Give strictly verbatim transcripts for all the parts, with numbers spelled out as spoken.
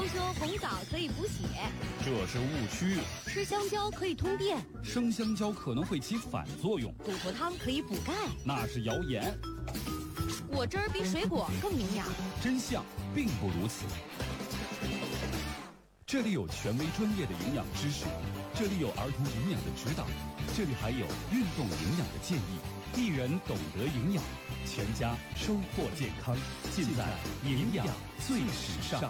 羞羞红枣可以补血， 这是误区。 吃香蕉可以通便， 生香蕉可能会起反作用。 骨头汤可以补钙， 那是谣言。 果汁儿比水果更营养， 真相并不如此。这里有权威专业的营养知识，这里有儿童营养的指导，这里还有运动营养的建议。一人懂得营养，全家收获健康，尽在营养最时尚。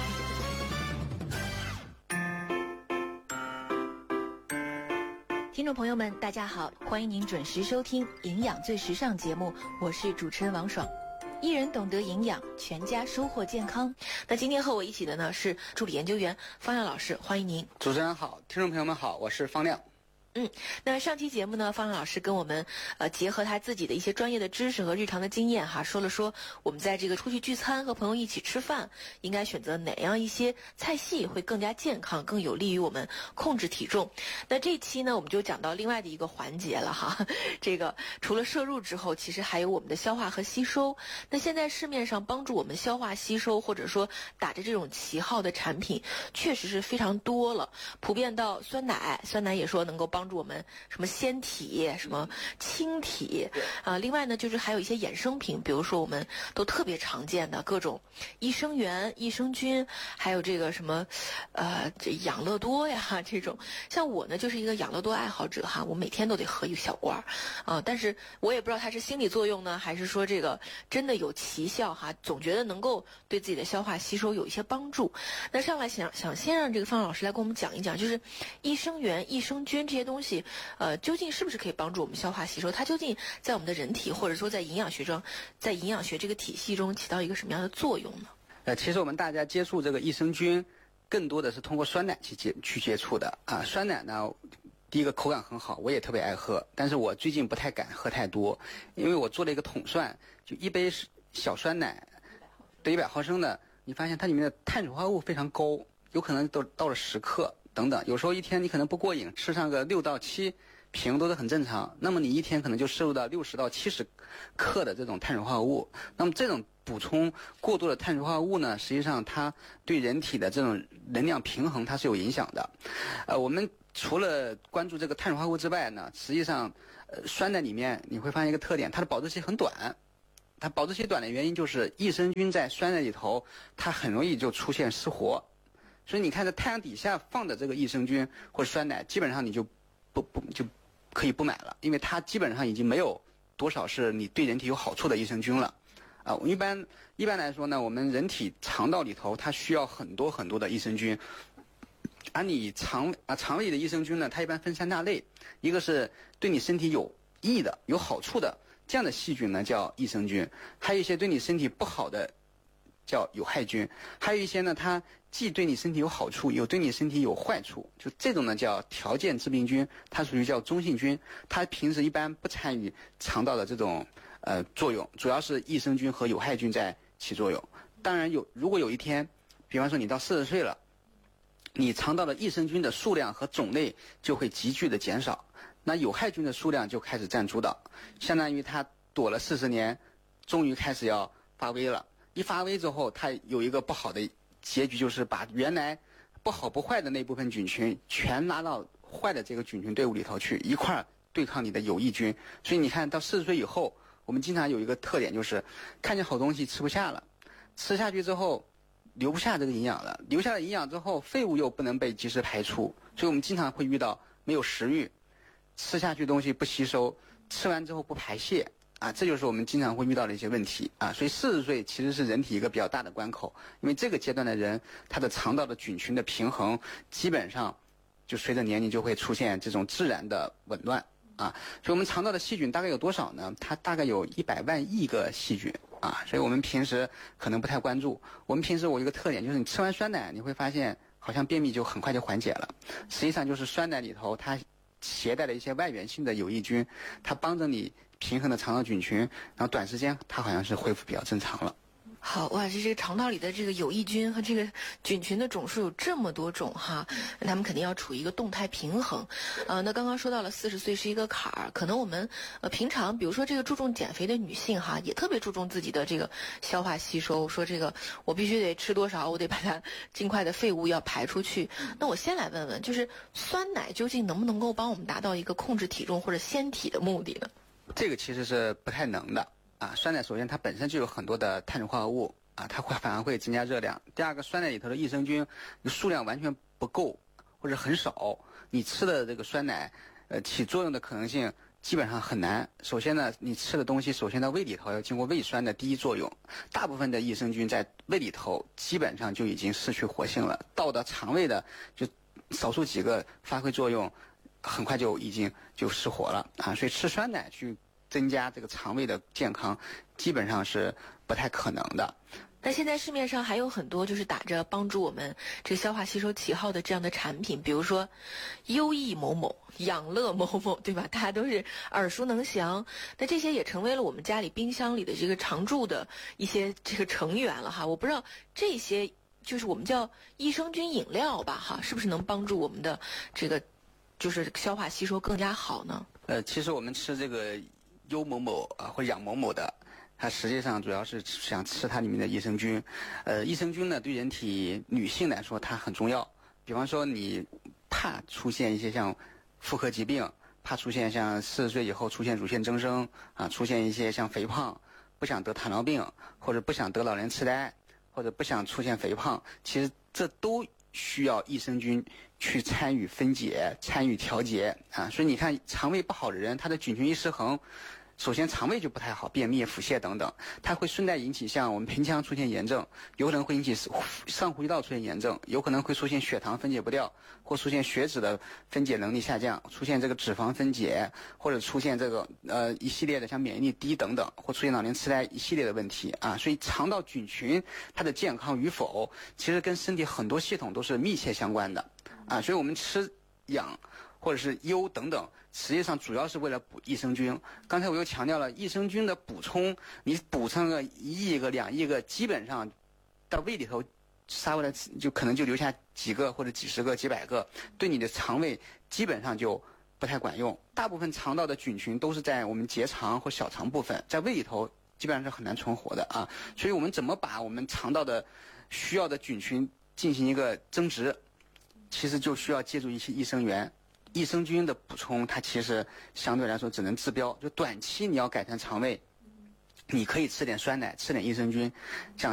听众朋友们，大家好，欢迎您准时收听《营养最时尚》节目，我是主持人王爽。一人懂得营养，全家收获健康。那今天和我一起的呢是助理研究员方亮老师，欢迎您。 主持人好，听众朋友们好，我是方亮。 嗯，那上期节目呢，方亮老师跟我们呃结合他自己的一些专业的知识和日常的经验哈，说了说我们在这个出去聚餐和朋友一起吃饭，应该选择哪样一些菜系会更加健康，更有利于我们控制体重。那这期呢，我们就讲到另外的一个环节了哈，这个除了摄入之后，其实还有我们的消化和吸收。那现在市面上帮助我们消化吸收，或者说打着这种旗号的产品，确实是非常多了，普遍到酸奶，酸奶也说能够帮。帮助我们什么纤体、什么轻体啊、呃，另外呢，就是还有一些衍生品，比如说我们都特别常见的各种益生元、益生菌，还有这个什么呃这养乐多呀这种。像我呢，就是一个养乐多爱好者哈，我每天都得喝一小罐啊、呃，但是我也不知道它是心理作用呢，还是说这个真的有奇效哈，总觉得能够对自己的消化吸收有一些帮助。那上来想想先让这个方老师来跟我们讲一讲，就是益生元、益生菌这些东西。东西，呃，究竟是不是可以帮助我们消化吸收？它究竟在我们的人体，或者说在营养学中，在营养学这个体系中起到一个什么样的作用呢？ 呃，其实我们大家接触这个益生菌，更多的是通过酸奶去接去接触的啊。酸奶呢，第一个口感很好，我也特别爱喝，但是我最近不太敢喝太多，因为我做了一个统算，就一杯小酸奶，对一百毫升的，你发现它里面的碳水化合物非常高，有可能都到了十克。等等，有时候一天你可能不过瘾，吃上个六到七瓶都是很正常。那么你一天可能就摄入到六十到七十克的这种碳水化合物。那么这种补充过多的碳水化合物呢，实际上它对人体的这种能量平衡它是有影响的。呃，我们除了关注这个碳水化合物之外呢，实际上，呃，酸奶里面你会发现一个特点，它的保质期很短。它保质期短的原因就是益生菌在酸奶里头，它很容易就出现失活。所以你看，在太阳底下放的这个益生菌或者酸奶，基本上你就不不就可以不买了，因为它基本上已经没有多少是你对人体有好处的益生菌了。啊，一般一般来说呢，我们人体肠道里头它需要很多很多的益生菌，而你肠啊肠胃里的益生菌呢，它一般分三大类，一个是对你身体有益的、有好处的这样的细菌呢叫益生菌，还有一些对你身体不好的叫有害菌，还有一些呢，它既对你身体有好处，又对你身体有坏处，就这种呢叫条件致病菌，它属于叫中性菌，它平时一般不参与肠道的这种呃作用，主要是益生菌和有害菌在起作用。当然有，如果有一天，比方说你到四十岁了，你肠道的益生菌的数量和种类就会急剧的减少，那有害菌的数量就开始占主导，相当于它躲了四十年，终于开始要发威了。一发威之后，它有一个不好的结局，就是把原来不好不坏的那部分菌群全拉到坏的这个菌群队伍里头去，一块儿对抗你的有益菌。所以你看到四十岁以后，我们经常有一个特点，就是看见好东西吃不下了，吃下去之后留不下这个营养了，留下了营养之后，废物又不能被及时排出，所以我们经常会遇到没有食欲，吃下去东西不吸收，吃完之后不排泄。啊，这就是我们经常会遇到的一些问题啊，所以四十岁其实是人体一个比较大的关口，因为这个阶段的人，他的肠道的菌群的平衡基本上就随着年龄就会出现这种自然的紊乱啊。所以我们肠道的细菌大概有多少呢？它大概有一百万亿个细菌啊，所以我们平时可能不太关注。我们平时我有一个特点，就是你吃完酸奶，你会发现好像便秘就很快就缓解了，实际上就是酸奶里头它携带了一些外源性的有益菌，它帮着你平衡的肠道菌群，然后短时间它好像是恢复比较正常了。 好哇，这这个肠道里的这个有益菌和这个菌群的种数有这么多种哈，它们肯定要处于一个动态平衡。呃，那刚刚说到了四十岁是一个坎儿，可能我们呃平常比如说这个注重减肥的女性哈，也特别注重自己的这个消化吸收，说这个我必须得吃多少，我得把它尽快的废物要排出去。那我先来问问，就是酸奶究竟能不能够帮我们达到一个控制体重或者纤体的目的呢？ 这个其实是不太能的。啊，酸奶首先它本身就有很多的碳水化合物啊，它会反而会增加热量。第二个，酸奶里头的益生菌数量完全不够或者很少，你吃的这个酸奶，呃，起作用的可能性基本上很难。首先呢，你吃的东西首先到胃里头要经过胃酸的第一作用，大部分的益生菌在胃里头基本上就已经失去活性了，到达肠胃的就少数几个发挥作用，很快就已经就失活了啊。所以吃酸奶去增加这个肠胃的健康，基本上是不太可能的。 那现在市面上还有很多就是打着帮助我们这个消化吸收旗号的这样的产品，比如说优益某某、养乐某某，对吧？大家都是耳熟能详。那这些也成为了我们家里冰箱里的这个常驻的一些这个成员了哈。我不知道这些就是我们叫益生菌饮料吧哈，是不是能帮助我们的这个就是消化吸收更加好呢？ 呃，其实我们吃这个优某某啊或养某某的，它实际上主要是想吃它里面的益生菌。呃，益生菌呢对人体女性来说它很重要。比方说你怕出现一些像妇科疾病，怕出现像四十岁以后出现乳腺增生啊，出现一些像肥胖，不想得糖尿病，或者不想得老年痴呆，或者不想出现肥胖，其实这都需要益生菌去参与分解、参与调节啊。所以你看，肠胃不好的人，他的菌群一失衡，首先肠胃就不太好，便秘、腹泻等等，它会顺带引起像我们盆腔出现炎症，有可能会引起上呼吸道出现炎症，有可能会出现血糖分解不掉，或出现血脂的分解能力下降，出现这个脂肪分解，或者出现这个呃一系列的像免疫力低等等，或出现老年痴呆一系列的问题啊。所以肠道菌群它的健康与否，其实跟身体很多系统都是密切相关的啊。所以我们吃养或者是优等等，实际上主要是为了补益生菌。刚才我又强调了益生菌的补充，你补上个一亿个、两亿个，基本上到胃里头杀过来就可能就留下几个或者几十个、几百个，对你的肠胃基本上就不太管用。大部分肠道的菌群都是在我们结肠或小肠部分，在胃里头基本上是很难存活的啊。所以我们怎么把我们肠道的需要的菌群进行一个增殖，其实就需要借助一些益生元。益生菌的补充，它其实相对来说只能治标，就短期你要改善肠胃，你可以吃点酸奶，吃点益生菌，这样